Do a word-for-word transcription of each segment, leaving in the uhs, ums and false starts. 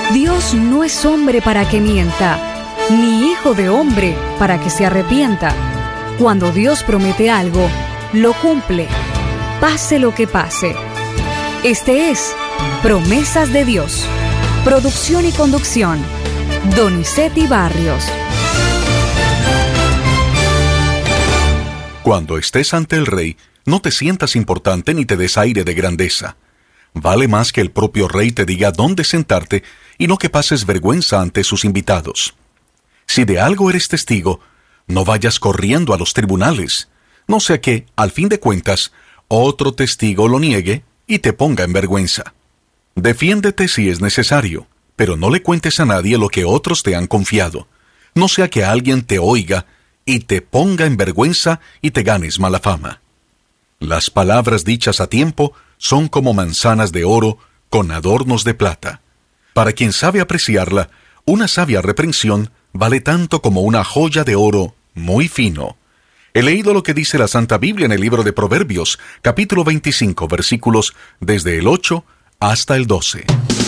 Dios no es hombre para que mienta, ni hijo de hombre para que se arrepienta. Cuando Dios promete algo, lo cumple, pase lo que pase. Este es Promesas de Dios. Producción y conducción, Donizetti Barrios. Cuando estés ante el Rey, no te sientas importante ni te des aire de grandeza. Vale más que el propio Rey te diga dónde sentarte y no que pases vergüenza ante sus invitados. Si de algo eres testigo, no vayas corriendo a los tribunales, no sea que, al fin de cuentas, otro testigo lo niegue y te ponga en vergüenza. Defiéndete si es necesario, pero no le cuentes a nadie lo que otros te han confiado, no sea que alguien te oiga y te ponga en vergüenza y te ganes mala fama. Las palabras dichas a tiempo son como manzanas de oro con adornos de plata. Para quien sabe apreciarla, una sabia reprensión vale tanto como una joya de oro muy fino. He leído lo que dice la Santa Biblia en el libro de Proverbios, capítulo veinticinco, versículos desde el ocho hasta el doce.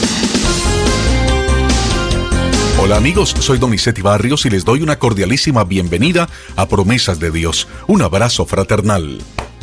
Hola amigos, soy Donizetti Barrios y les doy una cordialísima bienvenida a Promesas de Dios. Un abrazo fraternal.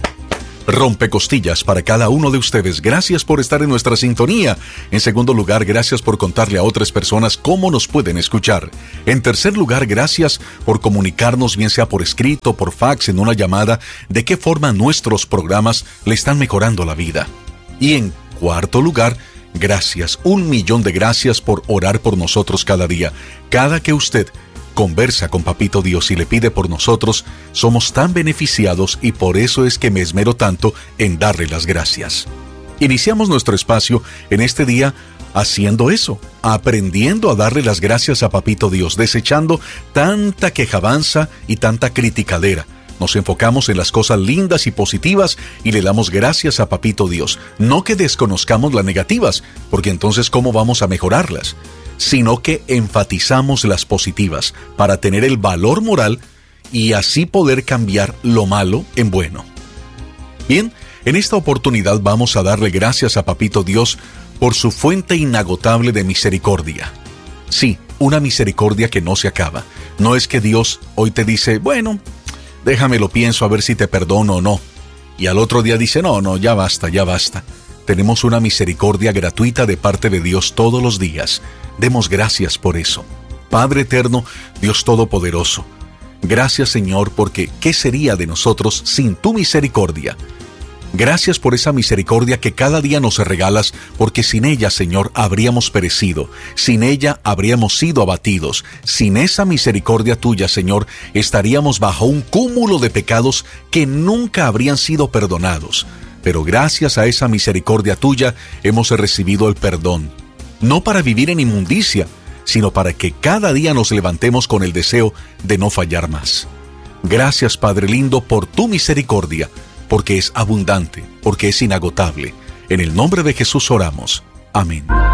Rompecostillas para cada uno de ustedes. Gracias por estar en nuestra sintonía. En segundo lugar, gracias por contarle a otras personas cómo nos pueden escuchar. En tercer lugar, gracias por comunicarnos, bien sea por escrito, por fax, en una llamada, de qué forma nuestros programas le están mejorando la vida. Y en cuarto lugar, gracias, un millón de gracias por orar por nosotros cada día. Cada que usted conversa con Papito Dios y le pide por nosotros, somos tan beneficiados y por eso es que me esmero tanto en darle las gracias. Iniciamos nuestro espacio en este día haciendo eso, aprendiendo a darle las gracias a Papito Dios, desechando tanta quejabanza y tanta criticadera. Nos enfocamos en las cosas lindas y positivas y le damos gracias a Papito Dios. No que desconozcamos las negativas, porque entonces ¿cómo vamos a mejorarlas? Sino que enfatizamos las positivas para tener el valor moral y así poder cambiar lo malo en bueno. Bien, en esta oportunidad vamos a darle gracias a Papito Dios por su fuente inagotable de misericordia. Sí, una misericordia que no se acaba. No es que Dios hoy te dice, bueno, déjame lo pienso a ver si te perdono o no. Y al otro día dice, no, no, ya basta, ya basta. Tenemos una misericordia gratuita de parte de Dios todos los días. Demos gracias por eso. Padre eterno, Dios todopoderoso, gracias Señor, porque ¿qué sería de nosotros sin tu misericordia? Gracias por esa misericordia que cada día nos regalas, porque sin ella, Señor, habríamos perecido. Sin ella habríamos sido abatidos. Sin esa misericordia tuya, Señor, estaríamos bajo un cúmulo de pecados que nunca habrían sido perdonados. Pero gracias a esa misericordia tuya hemos recibido el perdón. No para vivir en inmundicia, sino para que cada día nos levantemos con el deseo de no fallar más. Gracias, Padre lindo, por tu misericordia, porque es abundante, porque es inagotable. En el nombre de Jesús oramos. Amén.